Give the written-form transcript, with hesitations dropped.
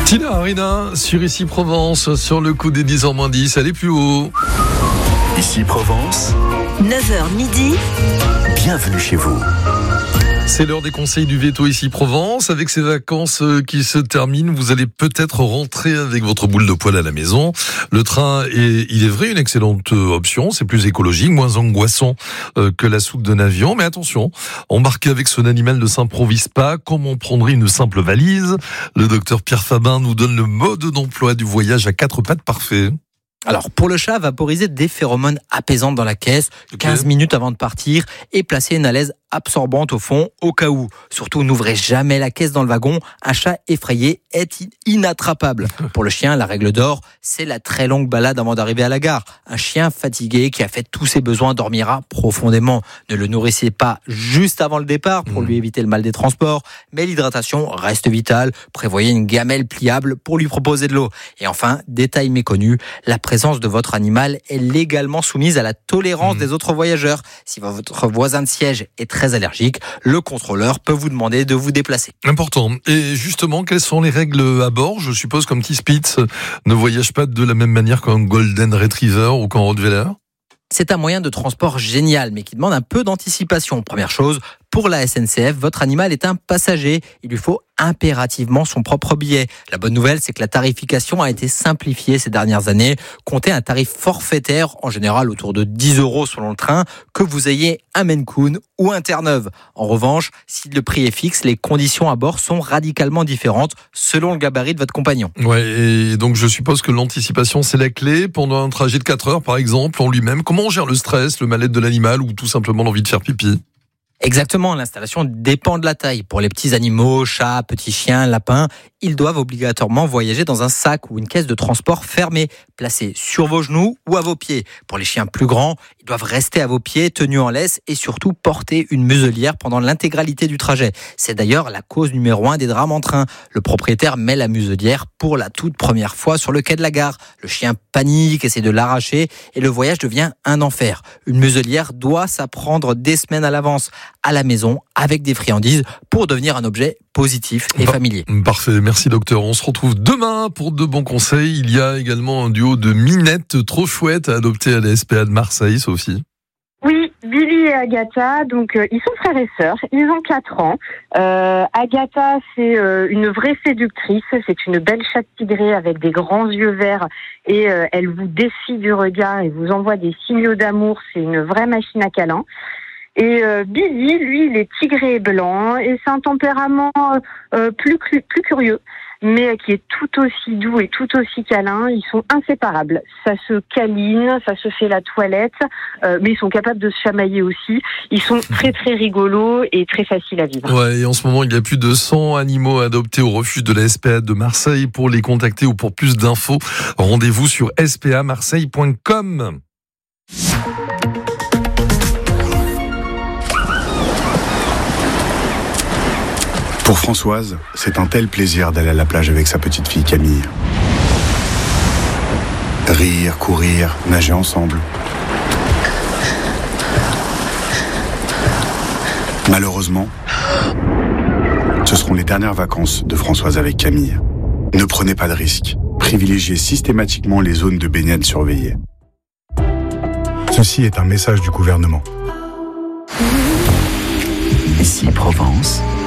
Tina Arena sur Ici Provence, sur le coup des 10h-10, allez plus haut. Ici Provence, 9h midi. Bienvenue chez vous. C'est l'heure des conseils du Veto Ici Provence. Avec ces vacances qui se terminent, vous allez peut-être rentrer avec votre boule de poêle à la maison. Le train est, il est vrai, une excellente option. C'est plus écologique, moins angoissant que la soupe d'un avion. Mais attention, embarquer avec son animal ne s'improvise pas comme on prendrait une simple valise. Le docteur Pierre Fabin nous donne le mode d'emploi du voyage à 4 pattes parfait. Alors, pour le chat, vaporiser des phéromones apaisantes dans la caisse 15 minutes avant de partir et placer une alaise absorbante au fond au cas où. Surtout, n'ouvrez jamais la caisse dans le wagon. Un chat effrayé est inattrapable. Pour le chien, la règle d'or, c'est la très longue balade avant d'arriver à la gare. Un chien fatigué qui a fait tous ses besoins dormira profondément. Ne le nourrissez pas juste avant le départ pour lui éviter le mal des transports, mais l'hydratation reste vitale. Prévoyez une gamelle pliable pour lui proposer de l'eau. Et enfin, détail méconnu, la présence de votre animal est légalement soumise à la tolérance des autres voyageurs. Si votre voisin de siège est très allergique, le contrôleur peut vous demander de vous déplacer. Important. Et justement, quelles sont les règles à bord ? Je suppose qu'un petit Spitz ne voyage pas de la même manière qu'un Golden Retriever ou qu'un Rottweiler ? C'est un moyen de transport génial, mais qui demande un peu d'anticipation. Première chose, pour la SNCF, votre animal est un passager. Il lui faut impérativement son propre billet. La bonne nouvelle, c'est que la tarification a été simplifiée ces dernières années. Comptez un tarif forfaitaire, en général autour de 10 € selon le train, que vous ayez un Maine Coon ou un Terre-Neuve. En revanche, si le prix est fixe, les conditions à bord sont radicalement différentes selon le gabarit de votre compagnon. Ouais, et donc je suppose que l'anticipation, c'est la clé. Pendant un trajet de 4 heures, par exemple, en lui-même, comment on gère le stress, le mal-être de l'animal ou tout simplement l'envie de faire pipi ? Exactement, l'installation dépend de la taille. Pour les petits animaux, chats, petits chiens, lapins, ils doivent obligatoirement voyager dans un sac ou une caisse de transport fermée, placée sur vos genoux ou à vos pieds. Pour les chiens plus grands, ils doivent rester à vos pieds, tenus en laisse et surtout porter une muselière pendant l'intégralité du trajet. C'est d'ailleurs la cause numéro 1 des drames en train. Le propriétaire met la muselière pour la toute première fois sur le quai de la gare. Le chien panique, essaie de l'arracher et le voyage devient un enfer. Une muselière doit s'apprendre des semaines à l'avance, à la maison, avec des friandises, pour devenir un objet positif et familier. Parfait, merci docteur. On se retrouve demain pour de bons conseils. Il y a également un duo de minettes trop chouettes à adopter à la SPA de Marseille, Sophie. Oui, Billy et Agatha, donc ils sont frères et sœurs, ils ont 4 ans. Agatha, c'est une vraie séductrice, c'est une belle chatte tigrée avec des grands yeux verts et elle vous défie du regard et vous envoie des signaux d'amour, c'est une vraie machine à câlin. Et Billy, lui, il est tigré et blanc et c'est un tempérament plus curieux, mais qui est tout aussi doux et tout aussi câlin. Ils sont inséparables. Ça se câline, ça se fait la toilette, mais ils sont capables de se chamailler aussi. Ils sont très très rigolos et très faciles à vivre. Ouais, et en ce moment, il y a plus de 100 animaux adoptés au refuge de la SPA de Marseille. Pour les contacter ou pour plus d'infos, rendez-vous sur spamarseille.com. Pour Françoise, c'est un tel plaisir d'aller à la plage avec sa petite fille Camille. Rire, courir, nager ensemble. Malheureusement, ce seront les dernières vacances de Françoise avec Camille. Ne prenez pas de risques. Privilégiez systématiquement les zones de baignade surveillées. Ceci est un message du gouvernement. Ici Provence.